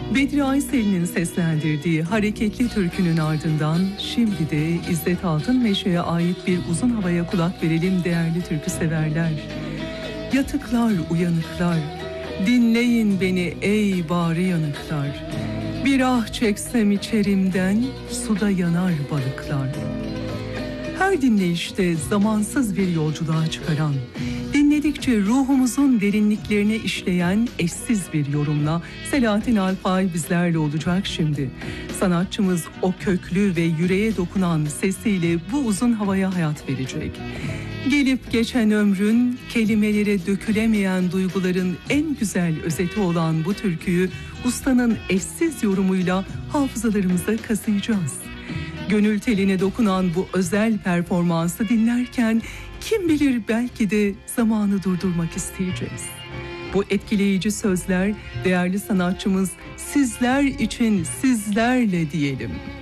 Bedri Aysel'in seslendirdiği hareketli türkünün ardından şimdi de İzzet Altınmeşe'ye ait bir uzun havaya kulak verelim değerli türkü severler. Yatıklar, uyanıklar, dinleyin beni ey bari yanıklar. Bir ah çeksem içerimden, suda yanar balıklar. Her dinleyişte zamansız bir yolculuğa çıkaran, dinledikçe ruhumuzun derinliklerine işleyen eşsiz bir yorumla Selahattin Alpay bizlerle olacak şimdi. Sanatçımız o köklü ve yüreğe dokunan sesiyle bu uzun havaya hayat verecek. Gelip geçen ömrün, kelimelere dökülemeyen duyguların en güzel özeti olan bu türküyü ustanın eşsiz yorumuyla hafızalarımıza kazıyacağız. Gönül teline dokunan bu özel performansı dinlerken kim bilir belki de zamanı durdurmak isteyeceğiz. Bu etkileyici sözler değerli sanatçımız sizler için sizlerle diyelim.